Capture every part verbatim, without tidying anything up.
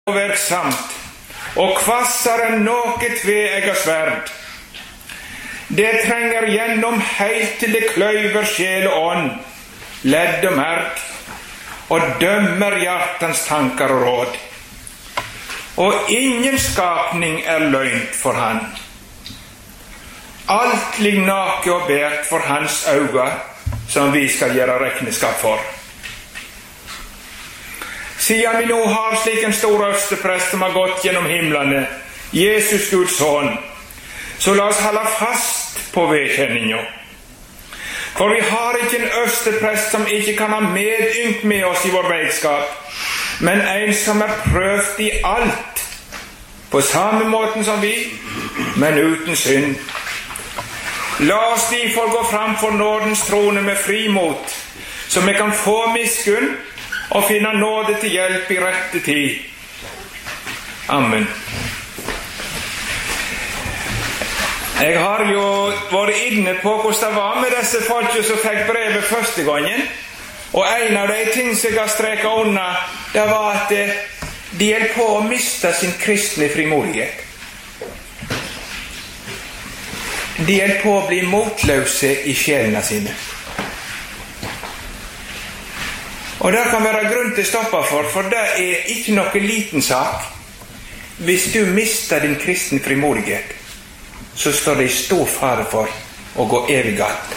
overksamt, og kvassere enn noe tveegget sverd. Det trenger gjennom heilt til det kløyver sjel og ånd, ledd og merk, og dømmer hjertens tanker og råd. Og ingen skapning er løgnt for han. Alt ligger nake og bært for hans øyne, som vi skal gjøre regnskap for. Siden vi nå har slik en stor øversteprest som har gått gjennom himlene, Jesus Guds sønn, så la oss holde fast på vedkjenninga. For vi har ikke en øversteprest som ikke kan ha medynk med oss i vår veikskap, men en som er prøvd i alt, på samme måten som vi, men uten synd. La oss derfor gå fram for nådens trone med frimot, så vi kan få miskunn og finne nåde til hjelp i rette tid. Amen. Jeg har jo vært inne på hvordan det var med disse folket som fikk brevet første gangen, og en av de ting som jeg har streket unna, det var at de hjelper på å miste sin kristne frimodighet. De hjelper på å bli motløse i sjelene sine. Og det kan være grunn til å stoppe for, for det er ikke noe liten sak. Hvis du mister din kristne frimodighet, så står det i stor fare for å gå evig galt.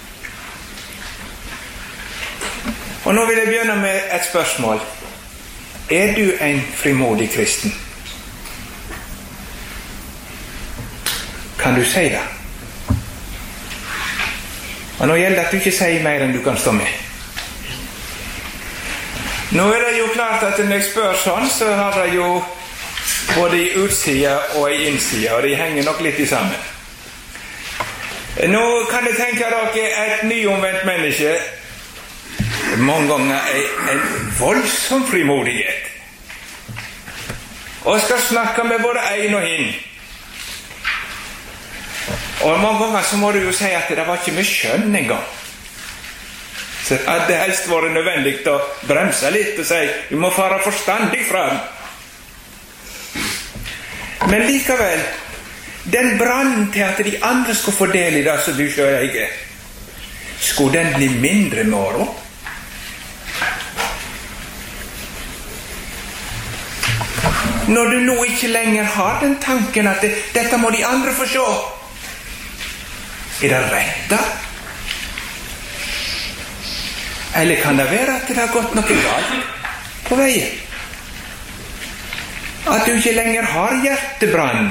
Og nå vil jeg begynne med et spørsmål. Er du en frimodig kristen? Kan du si det? Og nå gjelder det at du ikke sier mer enn du kan stå med. Nå er det jo klart at når jeg spør sånn, så har det jo både i utsida og i innsida, og de henger nok litt i sammen. Nå kan jeg tenke dere et nyomvendt menneske, mange ganger en, en voldsom frimodighet, og skal snakke med både en og hin. Og mange ganger så må du jo si at det var ikke med skjønn en gang. Så hadde det helst vært nødvendig å bremse litt og si, du må fare forstandig fram. Men likevel, den brann til at de andre skulle få del i det som du selv eier, skulle den bli mindre med året? Når du nå ikke lenger har den tanken at det, dette må de andre få se, er det rett da? Eller kan det være at det har gått noe galt på veien? At du ikke lenger har hjertebrann?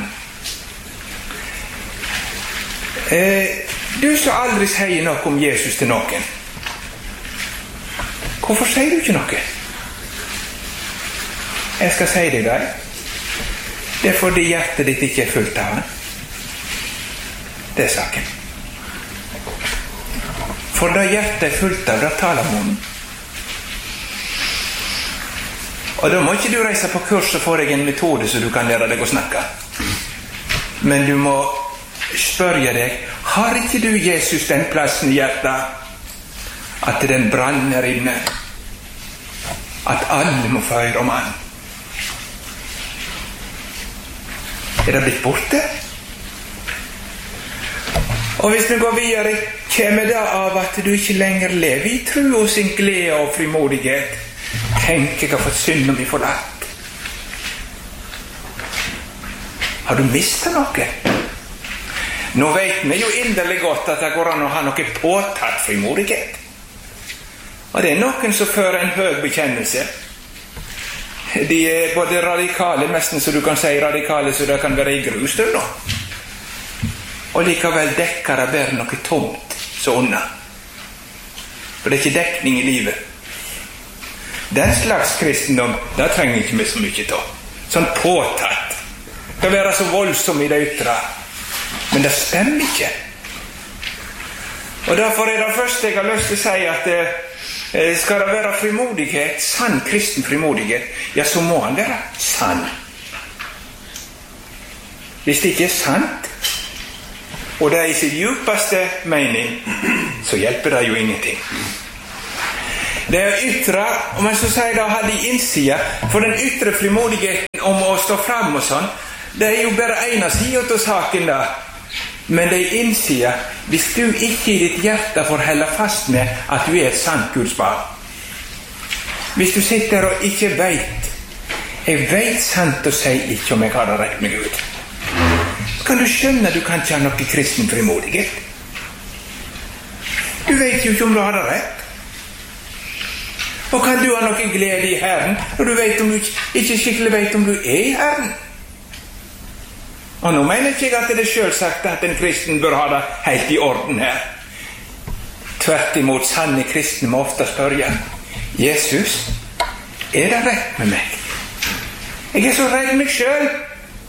Eh, du som aldri sier noe om Jesus til noen, hvorfor sier du ikke noe? Jeg skal si det deg. Det er fordi hjertet ditt ikke er fullt av han. Det er saken. For da hjertet er fullt av, da taler munnen. Og da må ikke du reise på kurs og få deg en metode så du kan lære deg å snakke. Men du må spørre deg, har ikke du Jesus den plassen i hjertet at den branner inne? At alle må få høre om han? Er det blitt borte? Og hvis vi går videre, kommer det av at du ikke lenger lever i tro og sin glede og frimodighet. Tenk, jeg har fått synd om vi forlatt. Har du mistet noe? Nå vet vi jo inderlig godt at det går an å ha noe påtatt frimodighet. Og det er noen som fører en høy bekjennelse. De er både radikale, nesten så du kan si radikale, så det kan være i grustøv da. Og likevel dekker det bare noe tomt så unna. For det er ikke dekning i livet. Den slags kristendom, det trenger ikke vi så mye av. Sånn påtatt. Det kan være så voldsom i det ytre. Men det stemmer ikke. Og derfor er det første jeg har lyst til å si at eh, skal det være frimodighet, sann kristen frimodighet, ja, så må han være sann. Hvis det ikke er sant, og det er i sin djupeste mening, så hjelper det jo ingenting. Det er ytre, men så sier det å ha de innsida, for den ytre frimodigheten om å stå fram og sånn, det er jo bare ene siden til saken da. Men det er innsida, hvis du ikke i ditt hjerte får helle fast med at du er et sant Guds barn. Hvis du sitter og ikke vet, jeg vet sant og sier ikke om jeg har det rett med Gud, så kan du skjønne at du kan ikke ha noe kristen frimodighet. Du vet jo ikke om du har det rett. Og kan du ha noe glede i Herren når du vet om du ikke skikkelig vet om du er i Herren? Og nå mener jeg ikke at det er selvsagt at en kristen bør ha det helt i orden her. Tvert imot, sanne kristne må ofte spørre, Jesus, er det rett med meg? Jeg er så redd meg selv.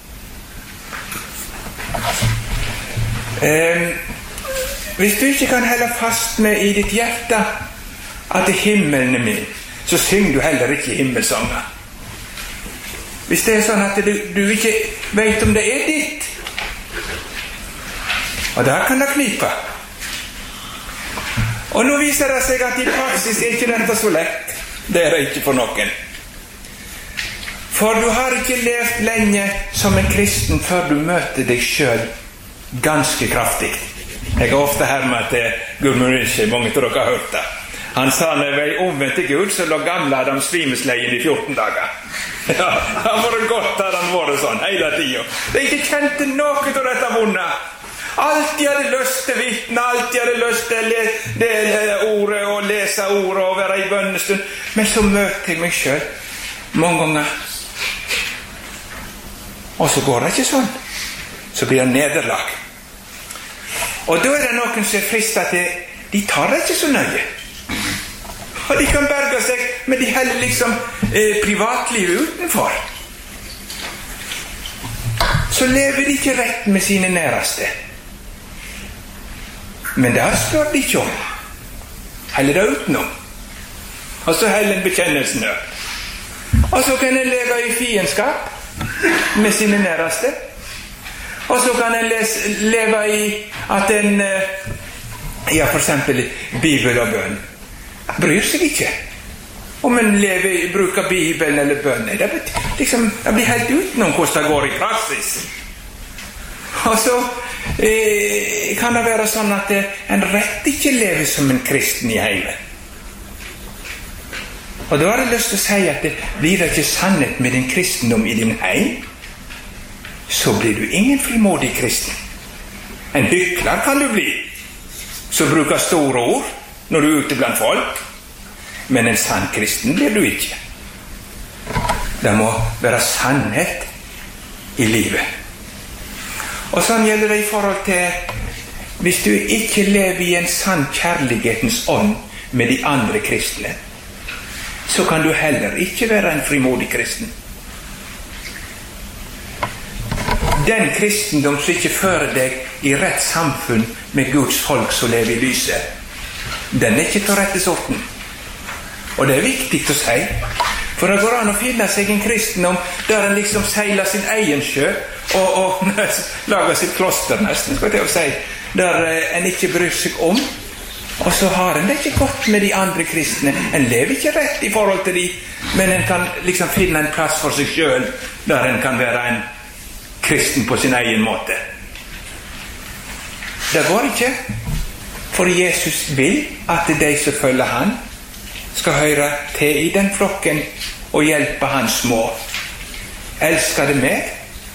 Um, hvis du ikke kan helle fast med i ditt hjerte at himmelen er min, så synger du heller ikke himmelsanger. Hvis det er sånn at du, du ikke vet om det er ditt, og der kan det knipe. Og nå viser det seg at i praksis er ikke dette så lett. Det er det ikke for noen. For du har ikke levd lenge som en kristen før du møter deg selv ganske kraftig. Jeg har ofte hermet til Gudmund Rinche, mange av dere har hørt det. Han sa når jeg var omvendt til Gud, så lå gamle Adam svimesleien i fjorten dager. Ja, han var det godt at han var det sånn, hele tiden. Det ikke kjente noe av dette vonde. Alltid hadde lyst til vittne, alltid hadde lyst til å dele ordet og lese ordet og være i bønnestund. Men så møter jeg meg selv mange ganger. Og så går det ikke sånn. Så blir det nederlag. Og da er det noen som er fristet til, de tar det ikke så nøye. Og de kan berge seg, men de heller liksom eh, privatlivet utenfor. Så lever de ikke rett med sine næreste. Men det spør de ikke om. Heller det utenom. Og så heller en bekjennelsen opp. Og så kan en leve i fiendskap med sine næreste. Og så kan en lese, leve i at en, ja, for eksempel Bibel og bønn, bryr seg ikke. Om en lever, bruker Bibelen eller bønn, det, liksom, det blir helt utenom hvordan det går i praksis. Og så eh, kan det være sånn at en rett ikke lever som en kristen i heimen. Og da har jeg lyst til å si at det blir det ikke sannhet med din kristendom i din heim, så blir du ingen frimodig kristen. En hykler kan du bli, som bruker store ord når du er ute blant folk, men en sann kristen blir du ikke. Det må være sannhet i livet. Og sånn gjelder det i forhold til hvis du ikke lever i en sann kjærlighetens ånd med de andre kristne, så kan du heller ikke være en frimodig kristen. Den kristendom som ikke fører deg i rett samfunn med Guds folk som lever i lyset, den er ikke til rette sorten. Og det er viktig å si, for det går an å finne seg en kristendom der en liksom seiler sin egen sjø og, og lager sitt kloster nesten, skal jeg si, der en ikke bryr seg om, og så har en det ikke godt med de andre kristne. En lever ikke rett i forhold til de, men en kan liksom finne en plass for seg selv der en kan være en kristen på sin egen måte. Det går ikke, for Jesus vil at de som følger han skal høre til i den flokken og hjelpe han små. Elsker det meg?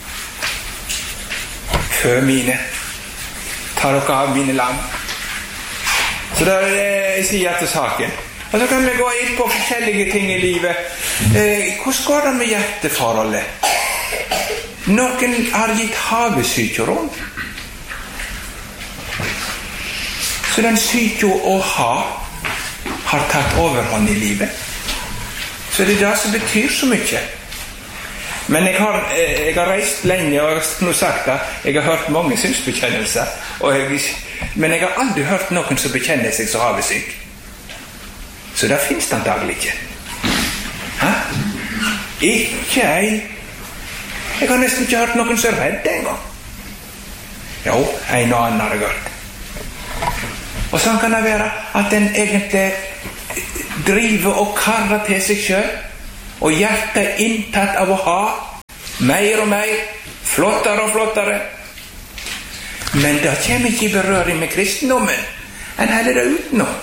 Fø mine. Ta dere av mine lam. Så det er jeg sier til saken. Og så kan vi gå inn på forskjellige ting i livet. Eh, hvordan går det med hjerteforholdet? Noen har gitt havesykerom. Så den syke å ha har tatt overhånd i livet. Så det er det som betyr så mye. Men jeg har, jeg har reist lenge, og jeg har nå sagt det, jeg har hørt mange synsbekjennelser, og jeg, men jeg har aldri hørt noen som bekjenner seg som havesyk. Så det finnes det antagelig ikke. Hæ? Ikke ei. Jeg har nesten ikke hørt noen som er redd en gang. Jo, en og annen har jeg hørt. Og sånn kan det være at en egentlig drive og karre til seg selv, og hjertet er inntatt av å ha mer og mer, flottere og flottere. Men det kommer ikke i berøring med kristendommen. En heller det utenom.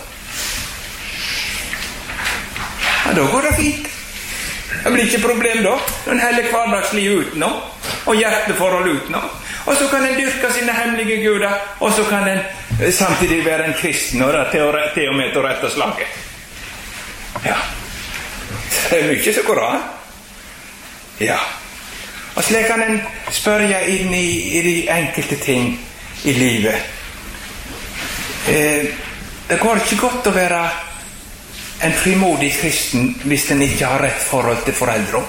Ja, da går det fint. Det blir ikke problem da. En heller hverdagsliv utenom, og hjerteforhold utenom. Og så kan en dyrke sine hemmelige guder, og så kan en samtidig være en kristen, og til og, til og med til å rette slaget. Ja. Det er mye som går an. Ja. Og slik kan en spørre inn i, i de enkelte ting i livet. Eh, det går ikke godt å være en frimodig kristen hvis den ikke har rett forhold til foreldre.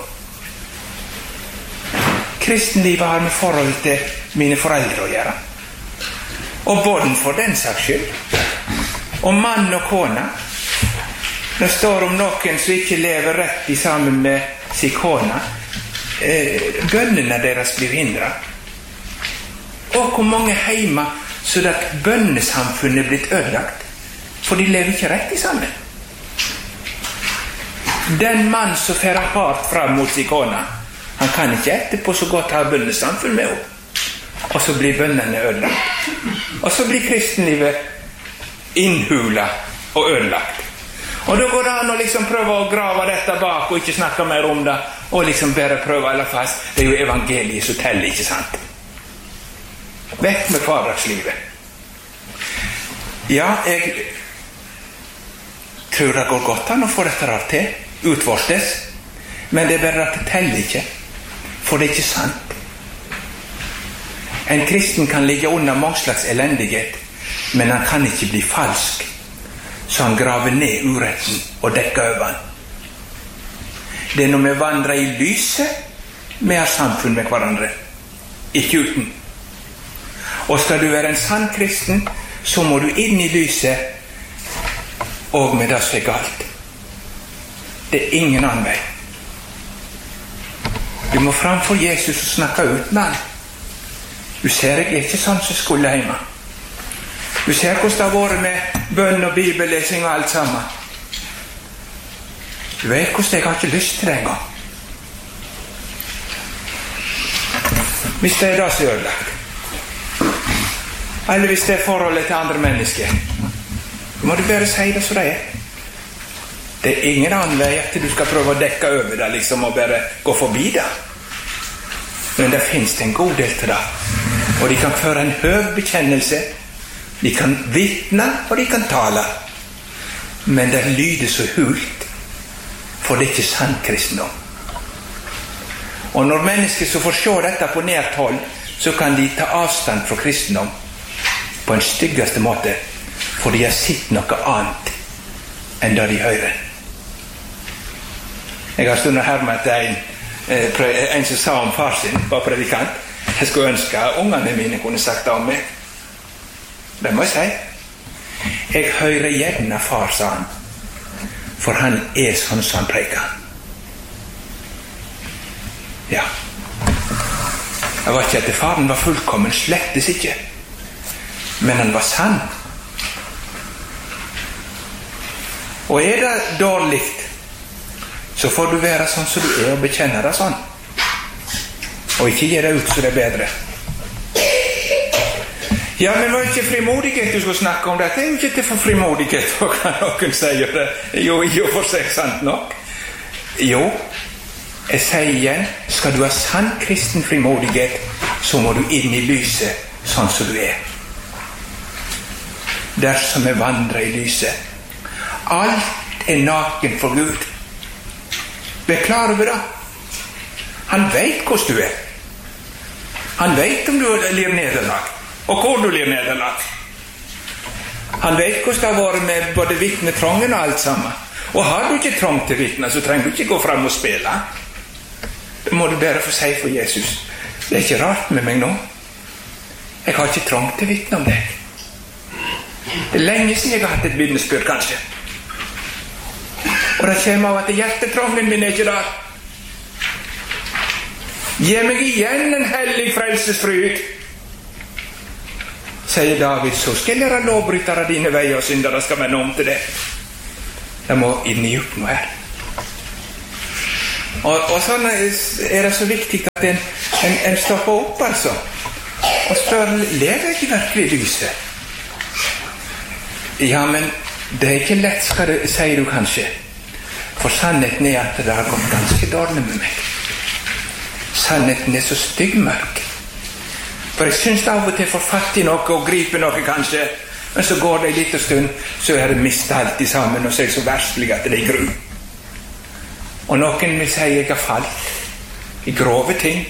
Kristenlivet har med forhold til mine foreldre å gjøre. Og barn for den saks skyld. Og mann og kone. Det står om noen som ikke lever rett i sammen med sin kone. Eh, bønnene deres blir hindret. Og hvor mange heima så at bønnesamfunnet er blitt ødelagt. For de lever ikke rett i sammen. Den mann som fører hardt frem mot sin kone, han kan ikke etterpå så godt ha bønnesamfunn med henne. Og så blir bønnene ødelagt. Og så blir kristenlivet innhula og ødelagt. Og da går det an å liksom prøve å grave dette bak og ikke snakke mer om det, og liksom bare prøve alle fast. Det er jo evangeliet som teller, ikke sant? Vekk med hverdagslivet. Ja, jeg tror det går godt an å få dette rart til, utvortes, men det er bare at det teller ikke, for det er ikke sant. En kristen kan ligge under mange slags elendighet, men han kan ikke bli falsk, så han graver ned uretten og dekker over han. Det er når vi vandrer i lyset, vi har samfunn med hverandre, ikke uten. Og skal du være en sann kristen, så må du inn i lyset, og med det som er galt. Det er ingen annen vei. Du må framfor Jesus og snakke ut med han. Du ser, jeg er ikke sånn som skulle hjemme. Du ser hvordan det har vært med bønn og bibellesing og alt sammen. Du vet hvordan jeg har ikke lyst til det en gang. Hvis det er det som gjør det. Eller hvis det er forholdet til andre mennesker. Da må du bare si det som det er. Det er ingen annen vei at du skal prøve å dekke over det liksom, og bare gå forbi det. Men det finnes en god del til det. Og de kan føre en høy bekjennelse. De kan vitne, og de kan tale. Men det lyder så hult, for det er ikke sann kristendom. Og når mennesker så får se dette på nært hold, så kan de ta avstand fra kristendom på en styggeste måte, for de har sett noe annet enn det de hører. Jeg har stundet her med at en, en som sa om far sin, var predikant. Jeg skulle ønske at ungene mine kunne sagt det om meg. Det må jeg si. Jeg hører gjerne far, sa han, for han er sånn som han preker. Ja. Jeg var ikke at faren var fullkommen, slettes ikke. Men han var sann. Og er det dårlig, så får du være sånn som du er og bekjenne deg sånn. Og ikke gi deg ut så det er bedre. Ja, men var ikke frimodighet du skulle snakke om dette? Det er jo ikke til for frimodighet, hva kan noen si det? Jo, jo, for seg sant nok. Jo, jeg sier igjen, skal du ha sann kristen frimodighet, så må du inn i lyset sånn som du er. Dersom vi vandrer i lyset. Alt er naken for Gud. Vær klar over det. Han vet hvordan du er. Han vet om du lir nederlag, og hvor du lir nederlag. Han vet hvordan det har vært med både vitnetrongen og alt sammen. Og har du ikke trong til vitne, så trenger du ikke gå frem og spille. Det må du bare få si for Jesus. Det er ikke rart med meg nå. Jeg har ikke trong til vitne om deg. Det er lenge siden jeg har hatt et vitnesbyrd, kanskje. Og det kommer av at hjertetrongen min er ikke der. Gi meg igjen en hellig frelsesfryd, sier David, så skal jeg lære lovbrytere dine veier og syndere skal vende om til det. Det må inni opp noe her. Og, og sånn er det så viktig at en, en, en stopper opp altså, og spør, lever jeg i virkelig lyset? Ja, men det er ikke lett, skal du, sier du kanskje. For sannheten er at det har gått ganske dårlig med meg. Sannheten er så styggmørk. For jeg synes av og til får fatt i noe og griper noe kanskje, men så går det en liten stund, så er det mistet alt i sammen, og så er det så verslig at det er gru. Og noen vil si jeg har falt i grove ting.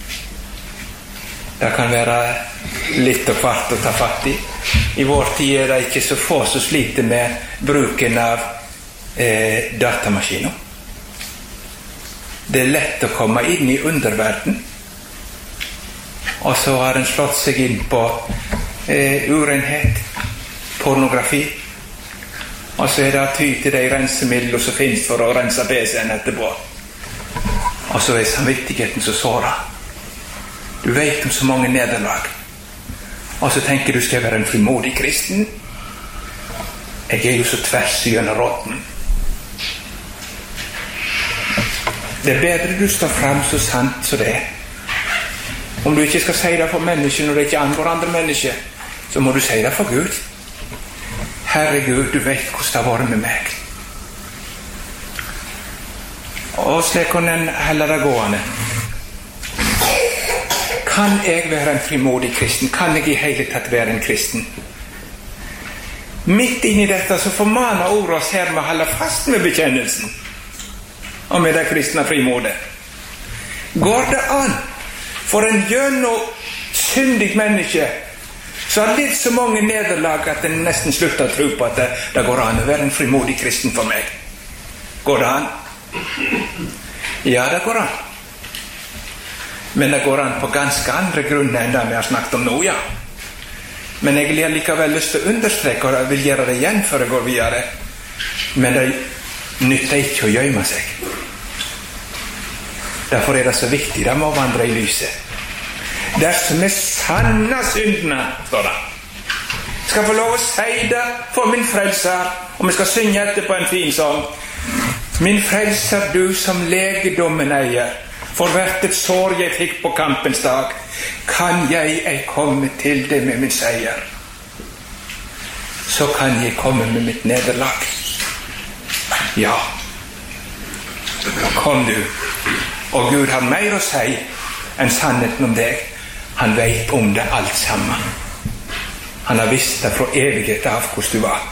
Det kan være litt og kvart å ta fatt i. I vår tid er det ikke så få som sliter med bruken av eh, datamaskiner. Det er lett å komme inn i underverden, og så har en slått seg inn på eh, urenhet, pornografi, og så er det ty til de rensemidler som finnes for å rense P C-en etterpå. Og så er samvittigheten så såret. Du vet om så mange nederlag, og så tenker du skal være en frimodig kristen. Jeg er jo så tvers gjennom råtten. Det er bedre du står frem så sant så det er. Om du ikke skal si det for mennesker når det ikke angår andre mennesker, så må du si det for Gud. Herre Gud, du vet hvordan det har vært med meg. Og slik kan en heller det gående. Kan jeg være en frimodig kristen? Kan jeg i hele tatt være en kristen? Midt inn i dette så formaner ordet oss her med å holde fast med bekjennelsen og med det kristne frimodet. Går det an for en gjennom syndig menneske så har litt så mange nederlag at en nesten slutter å tro på at det, det går an å være en frimodig kristen for meg? Går det an? Ja, det går an. Men det går an på ganske andre grunner enn det vi har snakket om nå, ja. Men jeg vil likevel lyst til å understreke, og jeg vil gjøre det igjen før jeg går videre. Men det nytter ikke å gjemme seg. Derfor er det så viktig, det må vandre i lyset. Dersom vi sanne syndene, står det, skal få lov å si det for min frelser, og vi skal synge etterpå en fin sang. Min frelser, du som legedommen eier, for hvert et sår jeg fikk på kampens dag, kan jeg ei komme til det med min seier. Så kan jeg komme med mitt nederlag. Ja, kom du. Og Gud har mer å si enn sannheten om deg. Han vet om det alt sammen. Han har visst det fra evighet av hvordan du var.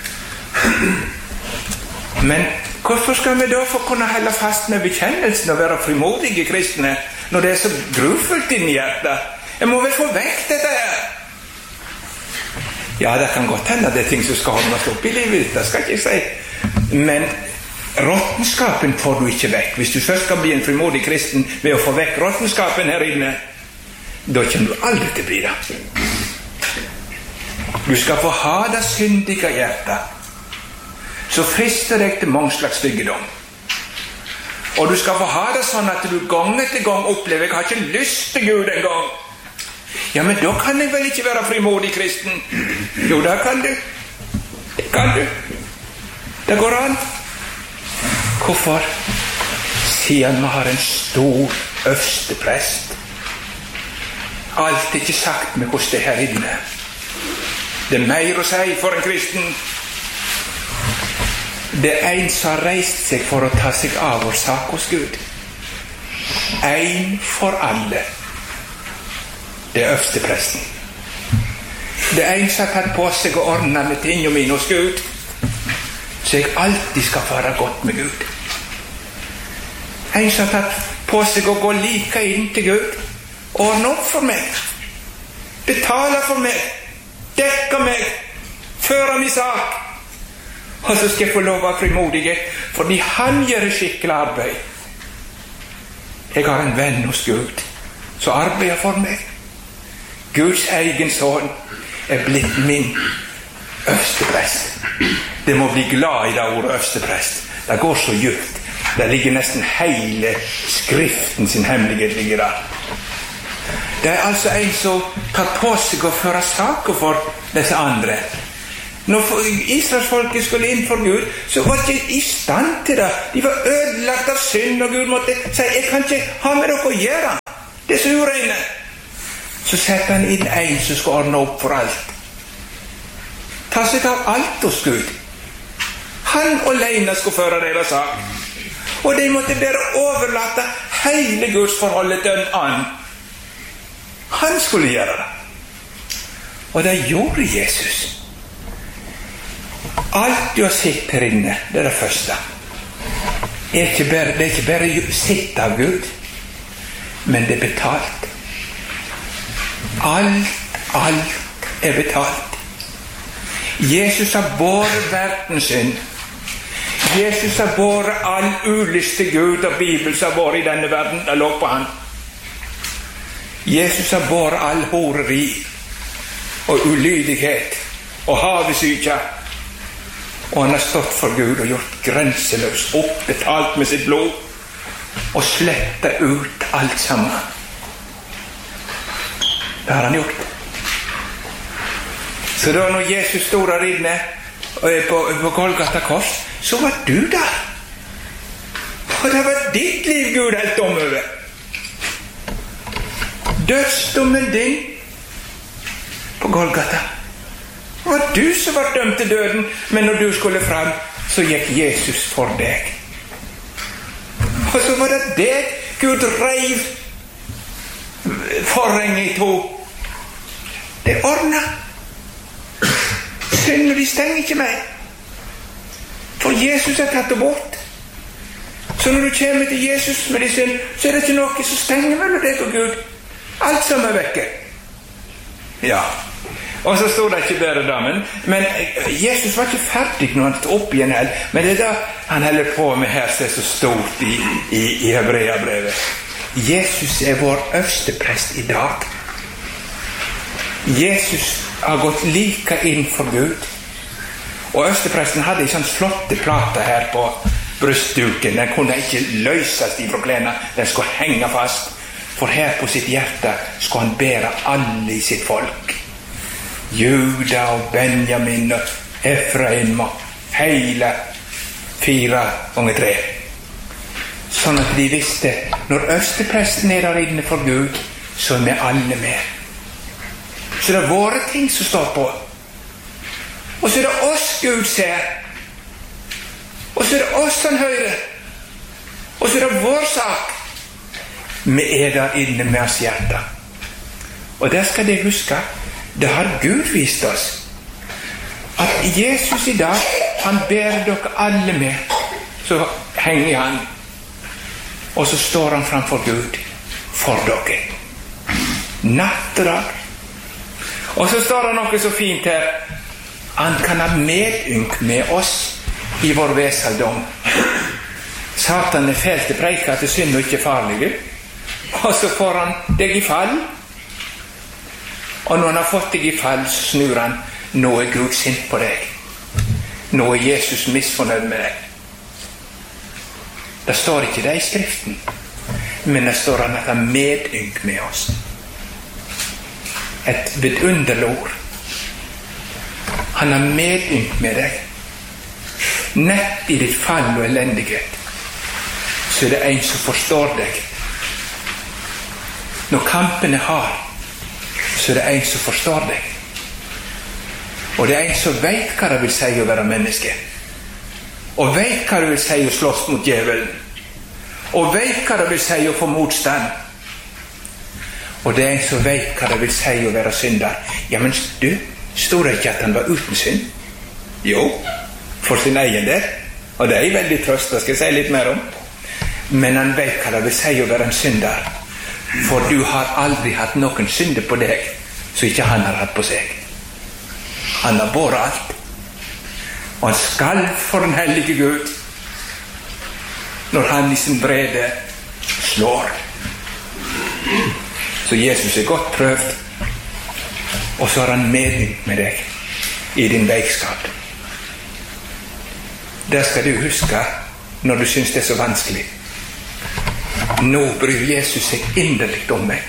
Men hvorfor skal vi da få kunne holde fast med bekjennelsen og være frimodige kristne når det er så grufullt inni hjertet? Jeg må vel få vekk dette her. Ja, det kan godt hende det er ting som skal holdes opp i livet, det skal ikke jeg si. Men råttenskapen får du ikke vekk. Hvis du først skal bli en frimodig kristen ved å få vekk råttenskapen her inne, da kommer du aldri til å bli det. Du skal få ha det syndige hjertet, så frister deg til mange slags styggedom. Og du skal få ha det sånn at du gang etter gang opplever jeg har ikke lyst til Gud en gang. Ja, men da kan jeg vel ikke være frimodig kristen? Jo, da kan du. Det kan du. Det går an. Hvorfor? Siden vi har en stor øversteprest. Alt er ikke sagt med hvordan det er her inne. Det er mer å si for en kristen. Det er en som har reist seg for å ta seg av vår sak hos Gud. En for alle. Det er øverstepresten. Det er en som har tatt på seg å ordne med ting og mine hos Gud, så jeg alltid skal fare godt med Gud. En som har tatt på seg å gå like inn til Gud, ordne opp for meg, betale for meg, dekke meg, føre min sak. Og så skal jeg få lov å være frimodige, fordi han gjør skikkelig arbeid. Jeg har en venn hos Gud som arbeider for meg. Guds egen sønn er blitt min øversteprest. Det må bli glad i det ordet øversteprest. Det går så djupt. Det ligger nesten hele skriften sin hemmelighet ligger der. Det er altså en som tar på seg å føre saker for disse andre. Når Israelsfolket skulle inn for Gud, så var de ikke i stand til det. De var ødelagt av synd, og Gud måtte si, jeg kan ikke ha med dere å gjøre. Det er så ureine. Så setter han inn en som skal ordne opp for alt. Ta seg av alt hos Gud. Han alene skulle føre deres sak. Og de måtte bare overlate hele Guds forholdet til en annen. Han skulle gjøre det. Og det gjorde Jesus. Alt du har sett her inne, det er det første. Det er ikke bare, det er ikke bare sett av Gud, men det er betalt. Alt, alt er betalt. Jesus har båret verdens synd. Jesus har båret all ulyst til Gud og Bibelen som har båret i denne verden. Det lå på han. Jesus har båret all horeri og ulydighet og havesykja. Og han har stått for Gud og gjort grenseløs, oppbetalt med sitt blod og slettet ut alt sammen. Det har han gjort. Så da når Jesus stod der inne på, på Golgata kors, så var du der. Og det var ditt liv Gud helt dom over. Dødsdommen din på Golgata. Det var du som var dømt til døden, men når du skulle frem, så gikk Jesus for deg. Og så var det deg Gud reiv forhenget i to. Det ordnet. Synden, de stenger ikke meg. For Jesus har tatt det bort. Så når du kommer til Jesus med de synd, så er det ikke noe som stenger mellom deg og Gud. Alt som er vekke. Ja. Og så stod det ikke bedre damen, men Jesus var ikke ferdig når han stod opp igjen her, men det er da han heller på med her som er så stort i, i, i Hebreabrevet. Jesus er vår øverste prest i dag. Jesus har gått like inn for Gud, og øverstepresten hadde en sånn flotte plate her på brystduken. Den kunne ikke løses fra klærne, den skulle henge fast, for her på sitt hjerte skulle han bære alle i sitt folk. Juda og Benjamin og Efraim og hele fire ganger tre. Sånn at de visste, når øverstepresten er der inne for Gud, så er vi alle med. Så det er våre ting som står på. Og så er det oss Gud ser. Og så er det oss han hører. Og så er det vår sak. Vi er der inne med oss hjerte. Og det skal de huske. Det har Gud vist oss. At Jesus i dag, han bærer dere alle med. Så henger han. Og så står han framfor Gud for dere. Natt og dag. Og så står det noe så fint her. Han kan ha medynk med oss i vår vesaldom. Satan er fælt til preika til synd og ikke farlig. Og så får han deg i fall. Og når han har fått deg i fall, så snur han. Nå er Gud sint på deg. Nå er Jesus misfornøyd med deg. Det står ikke det i Skriften, men det står han at han har medynk med oss. Et vidunderlig ord. Han har medynk med deg. Nett i ditt fall og elendighet, så er det en som forstår deg. Når kampen er hard, så er det en som forstår deg. Og det er en som vet hva det vil si å være menneske. Og vet hva det vil si å slåss mot djevelen. Og vet hva det vil si å få motstand. Og det er en som vet hva det vil si å være synder. Ja, men du, stod det ikke at han var uten synd? Jo, for sin egen del. Og det er veldig trøst, det skal jeg si litt mer om. Men han vet hva det vil si å være en synder. For du har aldri hatt noen synder på deg så ikke han har hatt på seg. Han har båret alt. Og han skal for den hellige Gud når han i sin vrede slår. Så Jesus er godt prøvd, og så har han medynk med deg i din veikskap. Det skal du huske når du synes det er så vanskelig. Nå bryr Jesus seg inderlig om meg.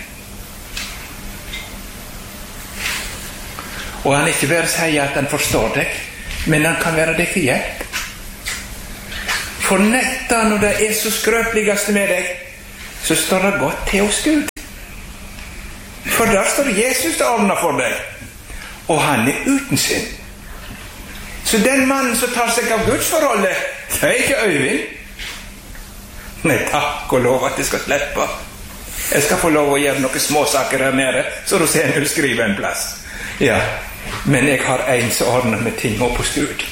Og han ikke bare sier at han forstår deg, men han kan være deg til hjelp. For nettopp når det er så skrøpeligast med deg, så står det godt til hos Gud. For der står Jesus og ordner for deg, og han er uten synd. Så den mannen som tar seg av gudsforholdet, det er ikke Øyvind. Nei, takk og lov at jeg skal slippe. Jeg skal få lov å gjøre noen småsaker her nede, så du ser du skriver en plass. Ja, men jeg har en som ordner med ting opp hos Gud.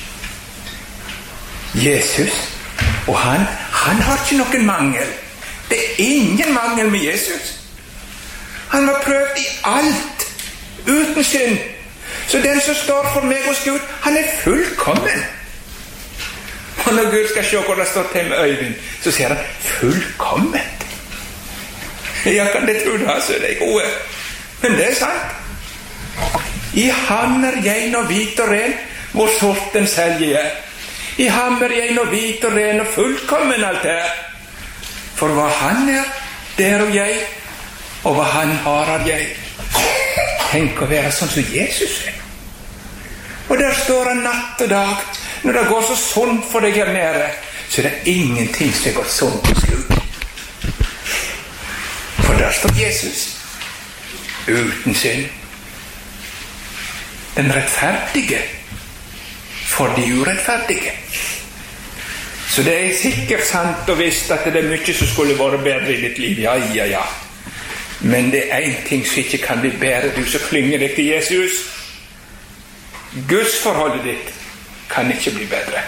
Jesus, og han, han har ikke noen mangel. Det er ingen mangel med Jesus. Han var prøvd i alt, uten synd. Så den som står for meg hos Gud, han er fullkommen. Og når Gud skal se hvor det står til med Øyvind, så sier han fullkomment. Ja, kan det tro det, så er det gode. Men det er sant. I ham er jeg nå hvit og ren, hvor sorten selger jeg. I ham er jeg nå hvit og ren og fullkommen alt her. For hva han er, det er jo jeg, og hva han har er jeg. Tenk å være sånn som Jesus er. Og der står han natt og dag. Når det går så sånn for deg her nede, så er det ingenting som går sånn hos Gud. For der står Jesus, uten synd. Den rettferdige for de urettferdige. Så det er sikkert sant og visst at det er mye som skulle vært bedre i ditt liv. Ja, ja, ja. Men det er en ting som ikke kan bli bedre, du som klynger deg til Jesus. Gudsforholdet ditt kan ikke bli bedre.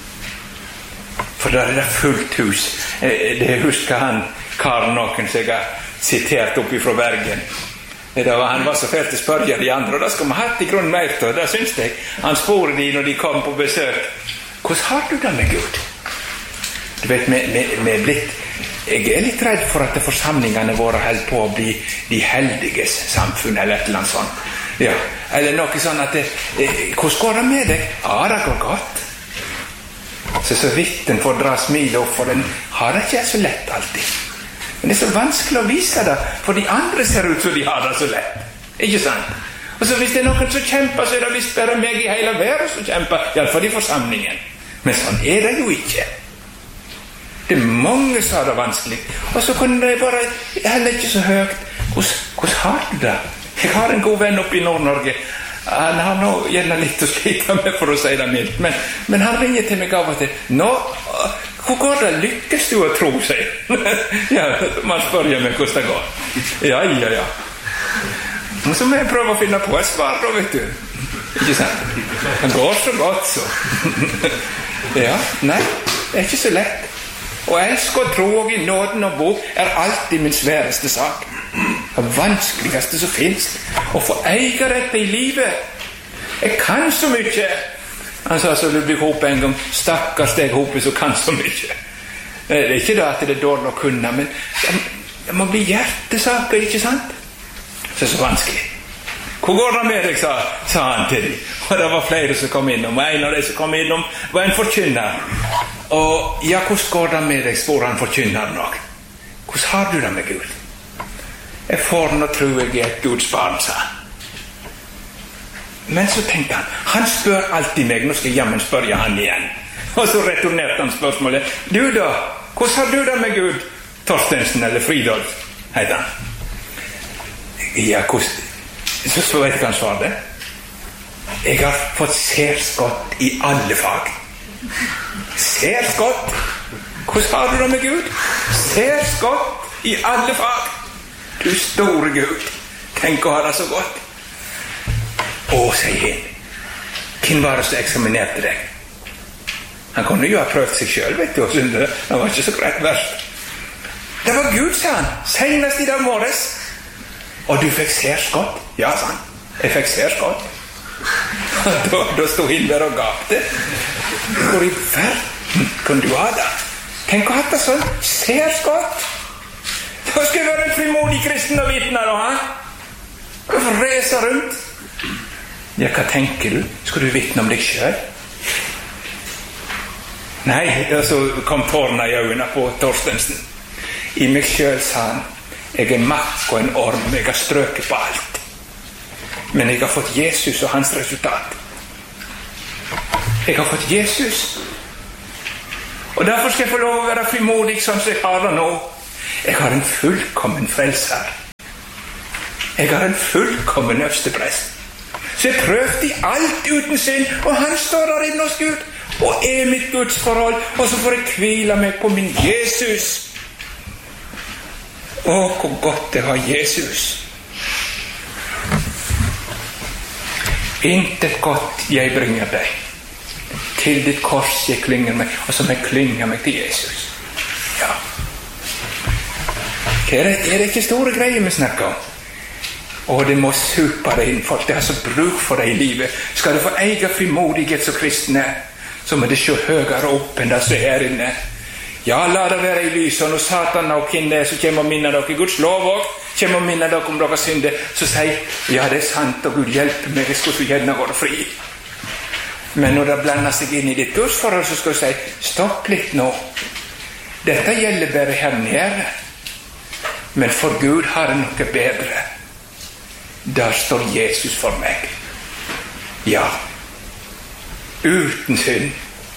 For der er det fullt hus. Det husker han, Karen noen som jeg har sitert opp fra Bergen. Det var, han var så fælt å spørre de andre, og da skal man ha til grunn mer til, det synes jeg. Han spore de når de kom på besøk. Hvordan har du det med Gud? Du vet, vi, vi, vi er blitt, jeg er litt redd for at forsamlingene våre holder på å bli de heldiges samfunn, eller et eller annet sånt. Ja, eller noe sånn at det, hvordan går det med deg? Ja, det går godt. Så så vidt den får dra smilet opp, for den har det ikke så lett alltid. Men det er så vanskelig å vise det, for de andre ser ut som de har det så lett. Ikke sant? Og så hvis det er noen som kjemper, så er det visst bare meg i hele verden som kjemper, i alle fall i forsamlingen. Men sånn er det jo ikke. Det er mange som har det vanskelig. Og så kunne det bare heller ikke så høyt. Hvordan, hvordan har du det? Jeg har en god venn oppe i Nord-Norge. Han har nå gjerne litt å slite med, for å si det mildt. Men, men han ringer til meg av og til. Nå, hvor går det? Lykkes du å tro seg? Ja, man spør meg hvordan det går. Ja, ja, ja. Og så må jeg prøve å finne på et svar da, vet du. Ikke sant? Det går så godt, så. Ja, nei, det er ikke så lett. Å elske og tro og i nåden og bo er alltid min sværeste sak. Det vanskeligste som finnes. Å få eierrett i livet. Jeg kan så mye. Han sa så Ludvig Hope en gang, stakkars deg Hope som kan så mye. Det er ikke det at det er dårlig å kunne, men det må bli hjertesaker, ikke sant? Så det er så vanskelig. Hvor går det med deg, sa, sa han til dem. Og det var flere som kom innom, og en av de som kom innom var en forkynner. Og ja, hvordan går det med deg, spør han forkynneren nok. Hvordan har du det med Gud? Jeg får nå tro jeg er et Guds barn, sa han. Men så tenkte han, han spør alltid meg, nå skal jeg jammen spørre han igjen. Og så returnerte han spørsmålet, du da, hvordan har du det med Gud? Torstensen eller Fridolf, heter han. Ja, hvordan? Så så vet jeg han svarte. Jeg har fått særskott i alle fag. Særskott? Hvordan har du det med Gud? Særskott i alle fag. Du store Gud, tenk å ha det så godt. Å, sier han. Hvem var det som eksaminerte deg? Han kunne jo ha prøvd seg selv, vet du, og synde. Han var ikke så greit verst. Det var Gud, sa han, senest i dag morges. Og du fikk særskott? Ja, sa han. Jeg fikk særskott. Da, da stod han der og gapte. Hvor i verden kunne du ha det? Tenk å ha det sånn. Særskott. Da skal jeg være en frimodig kristen og vitne da, han. Hvorfor reise rundt? Ja, hva tenker du? Skal du vitne om deg selv? Nei, så kom tårene i øynene på Torstensen. I meg selv, sa han, jeg er makk og en orm, jeg har strøket på alt. Men jeg har fått Jesus og hans resultat. Jeg har fått Jesus. Og derfor skal jeg få lov å være frimodig som jeg har det nå. Jeg har en fullkommen frelser. Jeg har en fullkommen øversteprest. Så jeg prøvde i alt uten synd, og han står der inne hos Gud, og er mitt Guds forhold, og så får jeg hvile meg på min Jesus. Å, hvor godt det var Jesus. Intet godt jeg bringer deg. Til ditt kors jeg klynger meg, og som jeg klynger meg til Jesus. Ja. Er det, er det ikke store greier vi snakker om? Og det må supe deg inn, folk. Det har så bruk for deg i livet. Skal du få eie frimodighet som kristne, så må det se høyere opp enn det som er her inne. Ja, la det være i lyset, og når Satan og hvem det er, så kommer og minner dere Guds lov også, kommer og minner dere om dere synder, så sier, ja, det er sant, og Gud hjelper meg, jeg skulle så gjerne gå fri. Men når det blander seg inn i ditt gudsforhold, så skal du si, stopp litt nå. Dette gjelder bare her nede. Men for Gud har det noe bedre. Der står Jesus for meg. Ja. Uten synd.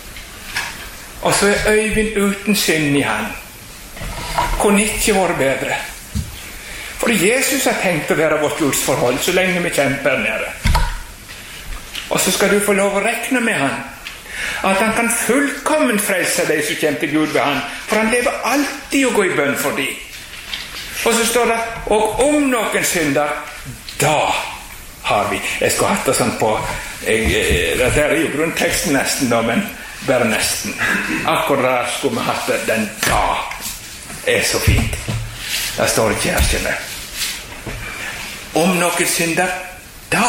Og så er Øyvind uten synd i han. Kunne ikke vært bedre. For Jesus har tenkt å være vårt gudsforhold så lenge vi kjemper nede. Og så skal du få lov å rekne med han. At han kan fullkommen frelse deg som kommer til Gud ved han. For han lever alltid å gå i bønn for deg. Og så står det, og om noen synder, da har vi. Jeg skulle hatt det sånn på, jeg, dette er jo grunnteksten nesten da, men bare nesten. Akkurat skulle vi hatt det, den da er så fint. Det står ikke her, skjønner. Om noen synder, da.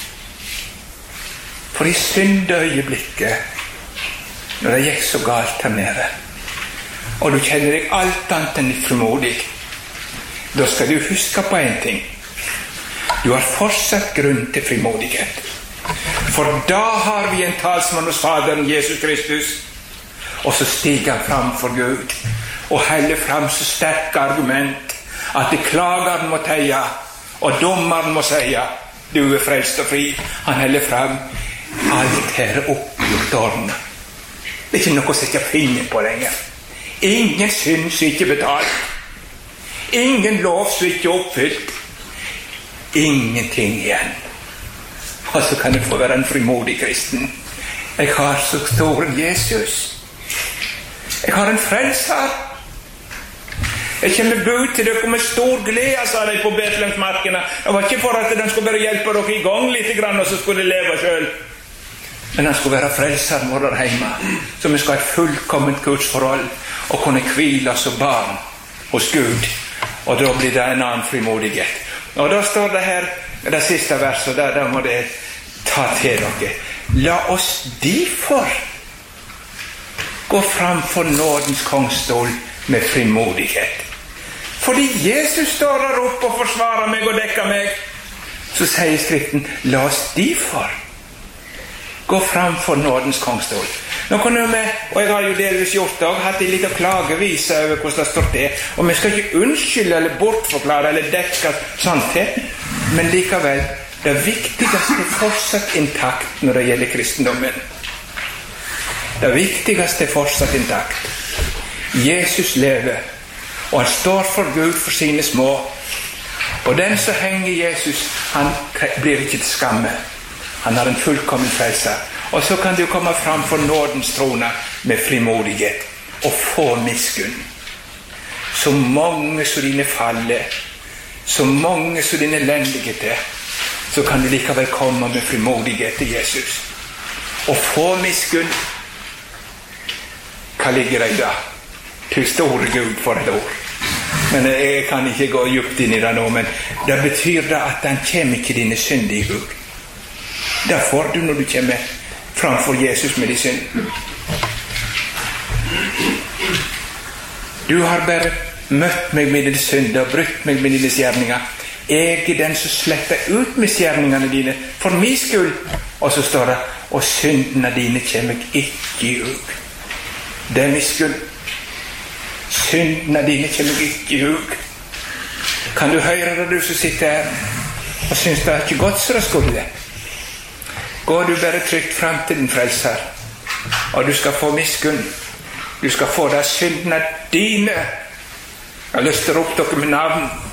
For i syndeøyeblikket, når det gikk så galt her nede, og du kjenner deg alt annet enn frimodig, da skal du huske på en ting. Du har fortsatt grunn til frimodighet. For da har vi en talsmann hos Faderen, Jesus Kristus, og så stiger han fram for Gud, og heller fram så sterke argument, at det klageren må teie, og dommeren må sige, du er frelst og fri. Han heller fram, alt her er oppgjort ordnet. Det er ikke noe å sette finger på lenger. Ingen synd som ikke betalt. Ingen lov som ikke er oppfylt. Ingenting igjen. Og så kan du få være en frimodig kristen. Jeg har så stor Jesus. Jeg har en frelser. Jeg kommer bud til dere med stor glede, sa de på Betlehemsmarkene. Det var ikke for at de skulle bare hjelpe dere i gang litt, og så skulle de leve selv. Men han skulle være frelser vår der hjemme. Så vi skal ha et fullkomment gudsforhold og kunne hvile som barn hos Gud. Og da blir det en annen frimodighet. Og da står det her, det siste verset, der, der må det ta til dere. La oss derfor gå fram for nådens kongstol med frimodighet. Fordi Jesus står der oppe og forsvarer meg og dekker meg, så sier Skriften, la oss derfor gå fram for nådens kongstol. Nå kunne vi, og jeg har jo delvis gjort det, hatt en liten klagevise over hvordan det står til, og vi skal ikke unnskylde eller bortforklare eller dekke sånt til, men likevel, det viktigste er fortsatt intakt når det gjelder kristendommen. Det viktigste er fortsatt intakt. Jesus lever, og han står for Gud for sine små, og den som henger Jesus, han blir ikke til skamme. Han har en fullkommen frelser. Og så kan du komme fram for nådens trone med frimodighet og få miskunn. Så mange som dine faller, så mange som dine elendige til, så kan du likevel komme med frimodighet til Jesus. Og få miskunn. Hva ligger det da? Til store Gud for et ord. Men jeg kan ikke gå djupt inn i det nå, men det betyr da at han kommer ikke dine synder i hug. Det får du når du kommer framfor Jesus med de synd. Du har bare møtt meg med dine synder og brutt meg med dine gjerninger. Jeg er den som sletter ut med gjerningene dine for min skyld. Og så står det, og syndene dine kommer jeg ikke i hug. Det er min skyld. Syndene dine kommer jeg ikke i hug. Kan du høre det, du som sitter her og synes det er ikke godt så det skulle? Går du bare trygt frem til din frelser, og du skal få miskunn. Du skal få deg syndene dine. Jeg har lyst til å rope dere med navn.